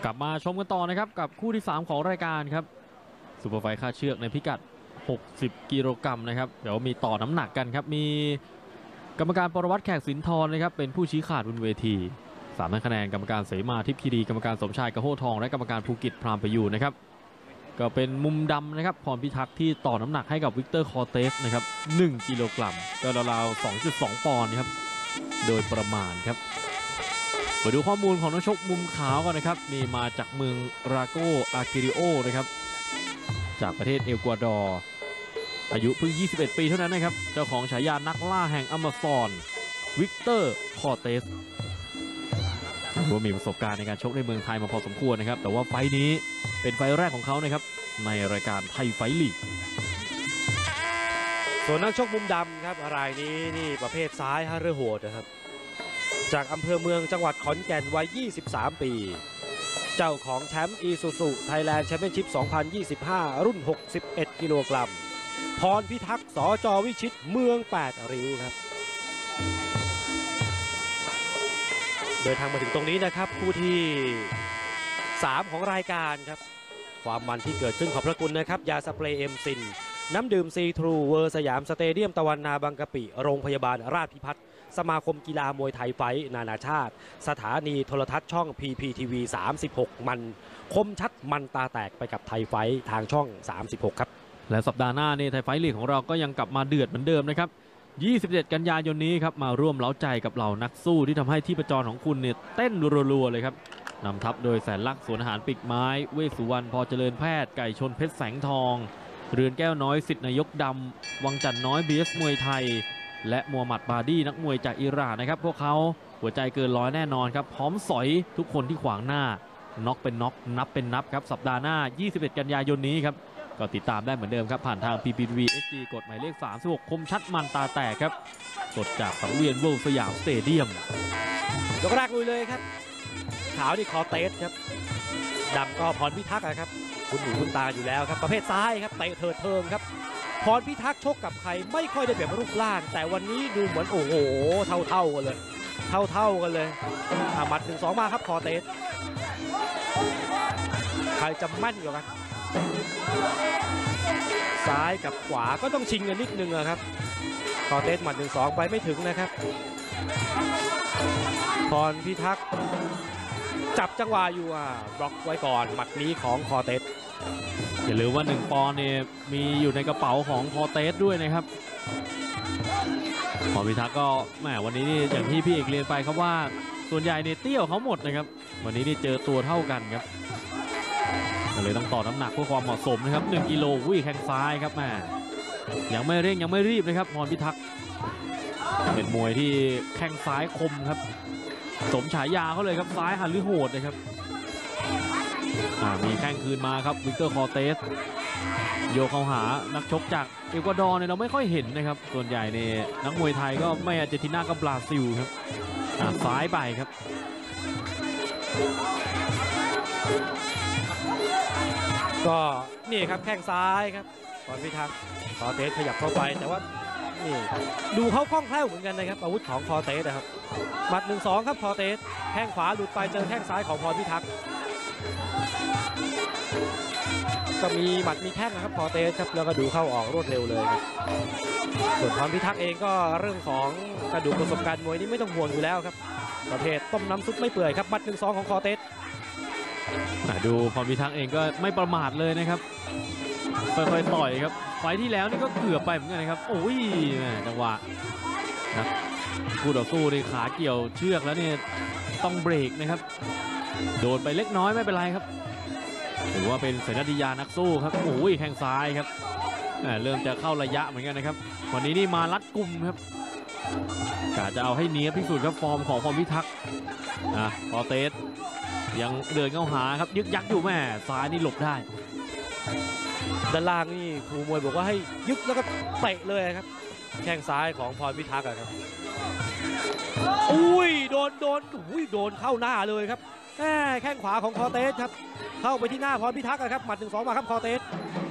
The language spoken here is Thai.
กลับมาชมกันต่อนะครับกับคู่ที่ 3 ของรายการครับซูเปอร์ไฟท์คาดเชือกในพิกัด60กิโลกรัมนะครับเดี๋ยวมีต่อน้ำหนักกันครับมีกรรมการปรวัตรแขกสินทรนะครับเป็นผู้ชี้ขาดบนเวที3ให้คะแนนกรรมการเสมาทิพย์คีรีกรรมการสมชายกระโหทองและกรรมการภูกิจพรามประยูนนะครับก็เป็นมุมดำนะครับพรพิทักษ์ที่ต่อน้ำหนักให้กับวิกเตอร์คอร์เตสนะครับ1กิโลกรัมก็ราวๆ 2.2 ปอนด์ครับโดยประมาณครับมาดูข้อมูลของนักชกมุมขาวกันนะครับนี่มาจากเมืองราโกอากิริโอนะครับจากประเทศเอกวาดอร์อายุเพิ่ง21 ปีเท่านั้นนะครับเจ้าของฉายานักล่าแห่งอเมซอนวิกเตอร์คอร์เตสว่ามีประสบการณ์ในการชกในเมืองไทยมาพอสมควรนะครับแต่ว่าไฟล์นี้เป็นไฟล์แรกของเขานะครับในรายการไทยไฟท์ลีกส่วนนักชกมุมดำครับรายนี้นี่ประเภทซ้ายฮะเรือโหดนะครับจากอำเภอเมืองจังหวัดขอนแก่นวัย 23 ปี เจ้าของแชมป์อีซูซุไทยแลนด์แชมเปี้ยนชิพ 2025 รุ่น 61 กิโลกรัมพรพิทักษ์สจ.วิชิตเมือง 8 ริ้วครับเดินทางมาถึงตรงนี้นะครับผู้ที่ 3 ของรายการครับความมันที่เกิดขึ้นขอบพระคุณนะครับยาสเปรย์เอ็มซินน้ำดื่มซีทรูเวอร์สยามสเตเดียมตะวันนาบางกะปิโรงพยาบาลราชพิพัฒน์สมาคมกีฬามวยไทยไฟท์นานาชาติสถานีโทรทัศน์ช่อง PPTV 36 มันคมชัดมันตาแตกไปกับไทยไฟท์ทางช่อง 36 ครับและสัปดาห์หน้านี่ไทยไฟท์ลีกของเราก็ยังกลับมาเดือดเหมือนเดิมนะครับ27 กันยายนนี้ครับมาร่วมเล้าใจกับเหล่านักสู้ที่ทำให้ที่ประจรของคุณเนี่ยเต้นรัวๆเลยครับนำทัพโดยแสนลักษณ์สวนอาหารปีกไม้เวสสุวรรณพอเจริญแพทย์ไก่ชนเพชรแสงทองเรือนแก้วน้อยสิทธินายกดำวังจันทร์น้อยบีเอสมวยไทยและมัวหมัดบาดี้นักมวยจากอิหร่านนะครับพวกเขาหัวใจเกินร้อยแน่นอนครับพร้อมสอยทุกคนที่ขวางหน้าน็อกเป็นน็อกนับเป็นนับครับสัปดาห์หน้า21 กันยายนนี้ครับก็ติดตามได้เหมือนเดิมครับผ่านทาง PPTV HD กดหมายเลข36คมชัดมันตาแตกครับสดจากสังเวียนเวิลด์สยามสเตเดียมยกแรกลุยเลยครับขาวนี่คอเตสครับดำก็พรพิทักษ์ครับคุณหูคุณตาอยู่แล้วครับประเภทซ้ายครับเตะเถิดเทิงครับพรพิทักษ์ชกกับใครไม่ค่อยได้เปรียบรูปร่างแต่วันนี้ดูเหมือนโอ้โหเท่ากันเลยเท่ากันเลยหมัด 1-2 มาครับคอเตสใครจะมั่นกว่ากันซ้ายกับขวาก็ต้องชิงกันนิดนึงครับคอเตสหมัด 1-2 ไปไม่ถึงนะครับพรพิทักษ์จับจังหวะอยู่บล็อกไว้ก่อนหมัดนี้ของคอเตสอย่าลืมว่า1 ปอนด์เนี่ยมีอยู่ในกระเป๋าของคอเตสด้วยนะครับพรพิทักษ์ก็แหมวันนี้นี่อย่างที่พี่เอกเรียนไปครับว่าส่วนใหญ่เนี่ยเตี้ยวเขาหมดนะครับวันนี้นี่เจอตัวเท่ากันครับก็เลยต้องต่อน้ำหนักเพื่อความเหมาะสมนะครับ1 กิโลวิ่งแข้งซ้ายครับแหมยังไม่เร่งยังไม่รีบนะครับพรพิทักษ์เป็นมวยที่แข้งซ้ายคมครับสมฉายาเขาเลยครับซ้ายหันหรือโหดนะครับมีแข้งคืนมาครับวิกเตอร์คอร์เตสโยกเข้าหานักชกจากเอกวาดอร์เนี่ยเราไม่ค่อยเห็นนะครับส่วนใหญ่เนี่ยนักมวยไทยก็ไม่อาร์เจนตินาก็บราซิลครับซ้ายไปครับก็นี่ครับแข้งซ้ายครับพรพิทักษ์คอเตสขยับเข้าไปแต่ว่านี่ดูเขาคล่องแคล่วเหมือนกันนะครับอาวุธของคอเตสนะครับหมัด 1-2 ครับคอเตสแข้งขวาหลุดไปเจอแข้งซ้ายของพรพิทักษ์ก็มีหมัดมีแข้งนะครับคอเตสครับแล้วก็ดูเข้าออกรวดเร็วเลยครับส่วนพรพิทักษ์เองก็เรื่องของกระดูกประสบการณ์มวยนี่ไม่ต้องห่วงอยู่แล้วครับประเภทต้มน้ำซุปไม่เปื่อยครับหมัด 1-2 ของคอเตสดูพรพิทักษ์เองก็ไม่ประมาทเลยนะครับค่อยๆต่อยครับไฟที่แล้วนี่ก็เกือบไปเหมือนกันนะครับโอ้ยจังหวะนะคู่ต่อสู้ในขาเกี่ยวเชือกแล้วเนี่ยต้องเบรกนะครับโดนไปเล็กน้อยไม่เป็นไรครับถือว่าเป็นสัญชาตญาณนักสู้ครับโอ้ยแข้งซ้ายครับเริ่มจะเข้าระยะเหมือนกันนะครับวันนี้นี่มารัดกุมครับกะจะเอาให้เนียบที่สุดครับฟอร์มของพรพิทักษ์คอเตสยังเดินเข้าหาครับยึกยักอยู่แม่ซ้ายนี่หลบได้ด้านล่างนี่ครูมวยบอกว่าให้ยึกแล้วก็เตะเลยครับแข้งซ้ายของพรพิทักษ์ครับอุ้ยโดนเข้าหน้าเลยครับแข้งขวาของคอเตสครับเข้าไปที่หน้าพรพิทักษ์ครับหมัด 1-2 มาครับคอเตส